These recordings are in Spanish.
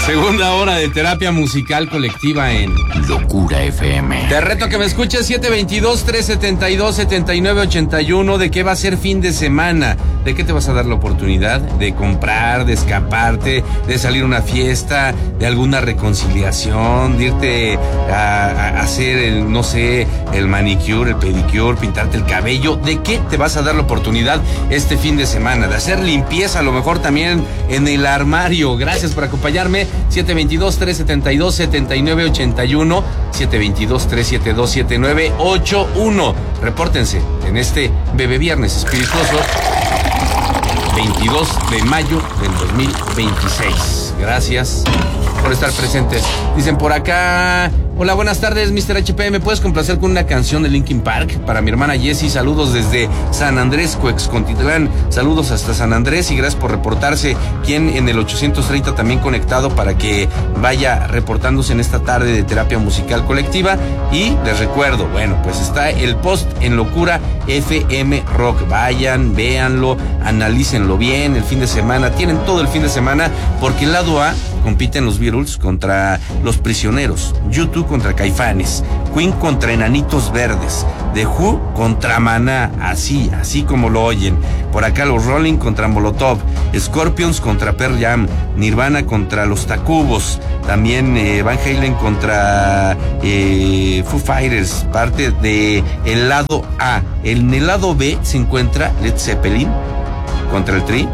Segunda hora de terapia musical colectiva en Locura FM. Te reto a que me escuches 722-372-7981. ¿De qué va a ser fin de semana? ¿De qué te vas a dar la oportunidad? ¿De comprar, de escaparte, de salir a una fiesta, de alguna reconciliación, de irte a hacer el manicure, el pedicure, pintarte el cabello? ¿De qué te vas a dar la oportunidad este fin de semana? De hacer limpieza, a lo mejor también en el armario. Gracias por acompañarme. 722-372-7981, 722-372-7981. Repórtense en este Bebé Viernes Espirituoso, 22 de mayo del 2026. Gracias por estar presentes. Dicen por acá: hola, buenas tardes, Mr. HP. ¿Me puedes complacer con una canción de Linkin Park? Para mi hermana Jessie, saludos desde San Andrés, Coexcontitlán. Saludos hasta San Andrés y gracias por reportarse. Quien en el 830 también conectado para que vaya reportándose en esta tarde de terapia musical colectiva. Y les recuerdo, bueno, pues está el post en Locura FM Rock. Vayan, véanlo, analícenlo bien. El fin de semana, tienen todo el fin de semana, porque el lado A compiten los Beatles contra Los Prisioneros, U2 contra Caifanes, Queen contra Enanitos Verdes, The Who contra Maná, así como lo oyen. Por acá los Rolling contra Molotov, Scorpions contra Pearl Jam, Nirvana contra los Tacubos, también Van Halen contra Foo Fighters, parte de el lado A. En el lado B se encuentra Led Zeppelin contra el Tri,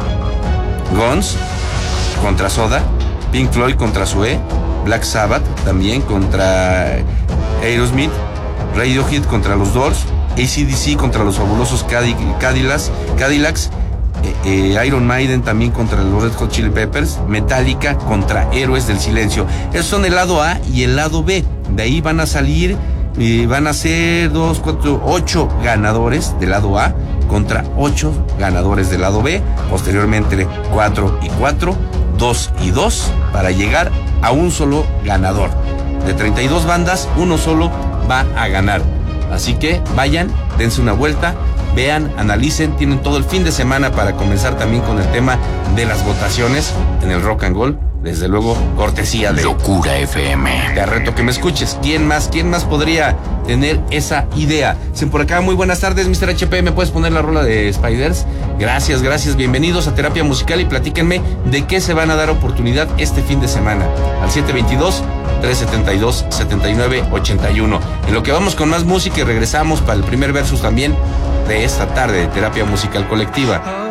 Guns contra Soda, Pink Floyd contra Sue, Black Sabbath también contra Aerosmith, Radiohead contra los Doors, AC/DC contra los fabulosos Cadillacs, Iron Maiden también contra los Red Hot Chili Peppers, Metallica contra Héroes del Silencio. Esos son el lado A y el lado B. De ahí van a salir, van a ser 8 ganadores del lado A contra 8 ganadores del lado B. Posteriormente 4 y 4, 2 y 2 para llegar a un solo ganador. De 32 bandas, uno solo va a ganar. Así que vayan, dense una vuelta, vean, analicen. Tienen todo el fin de semana para comenzar también con el tema de las votaciones en el Rock and Roll. Desde luego, cortesía de Locura FM. Te reto que me escuches. ¿Quién más podría tener esa idea? Dicen por acá: muy buenas tardes, Mr. HP. ¿Me puedes poner la rola de Spiders? Gracias. Bienvenidos a Terapia Musical y platíquenme de qué se van a dar oportunidad este fin de semana. Al 722-372-7981. En lo que vamos con más música y regresamos para el primer versus también de esta tarde de Terapia Musical Colectiva.